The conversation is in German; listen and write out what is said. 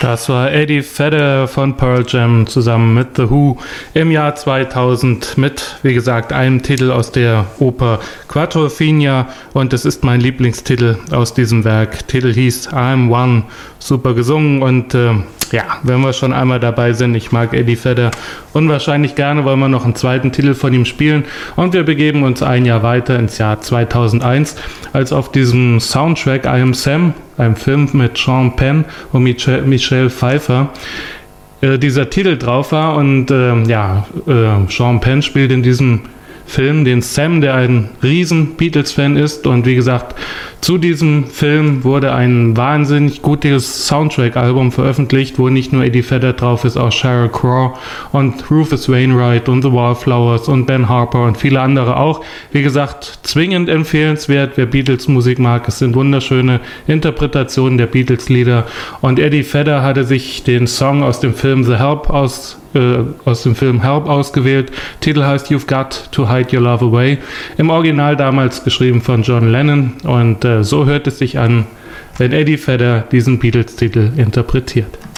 Das war Eddie Vedder von Pearl Jam zusammen mit The Who im Jahr 2000 mit, wie gesagt, einem Titel aus der Oper Quattrofiglia, und es ist mein Lieblingstitel aus diesem Werk. Titel hieß I'm One, super gesungen, und ja, wenn wir schon einmal dabei sind, ich mag Eddie Vedder unwahrscheinlich gerne, wollen wir noch einen zweiten Titel von ihm spielen, und wir begeben uns ein Jahr weiter ins Jahr 2001, als auf diesem Soundtrack I Am Sam, einem Film mit Sean Penn und Michelle Pfeiffer, dieser Titel drauf war. Und Sean Penn spielt in diesem Film den Sam, der ein riesen Beatles-Fan ist, und wie gesagt, zu diesem Film wurde ein wahnsinnig gutes Soundtrack-Album veröffentlicht, wo nicht nur Eddie Vedder drauf ist, auch Sheryl Crow und Rufus Wainwright und The Wallflowers und Ben Harper und viele andere auch. Wie gesagt, zwingend empfehlenswert, wer Beatles-Musik mag. Es sind wunderschöne Interpretationen der Beatles-Lieder, und Eddie Vedder hatte sich den Song aus dem Film The Help aus dem Film Help ausgewählt. Titel heißt You've Got to Hide Your Love Away. Im Original damals geschrieben von John Lennon, und so hört es sich an, wenn Eddie Vedder diesen Beatles-Titel interpretiert.